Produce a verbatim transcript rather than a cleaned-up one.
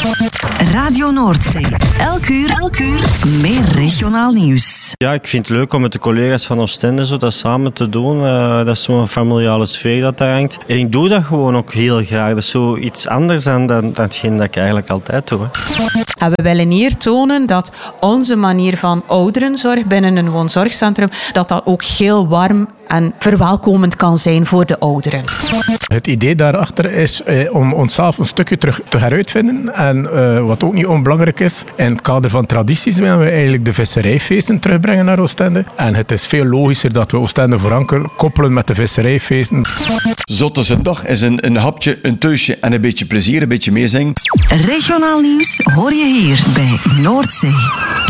Radio Noordzee. Elk uur, elk uur meer regionaal nieuws. Ja, ik vind het leuk om met de collega's van Oostende zo dat samen te doen. Uh, dat is zo'n familiale sfeer dat daar hangt. En ik doe dat gewoon ook heel graag. Dat is zoiets anders dan, dan, dan hetgeen dat ik eigenlijk altijd doe. En we willen hier tonen dat onze manier van ouderenzorg binnen een woonzorgcentrum, dat dat ook heel warm en verwelkomend kan zijn voor de ouderen. Het idee daarachter is eh, om onszelf een stukje terug te heruitvinden. En uh, wat ook niet onbelangrijk is, in het kader van tradities willen we eigenlijk de visserijfeesten terugbrengen naar Oostende. En het is veel logischer dat we Oostende voor anker koppelen met de visserijfeesten. Zo tussendoor is een, een hapje, een teusje en een beetje plezier, een beetje meezingen. Regionaal nieuws hoor je hier bij Noordzee.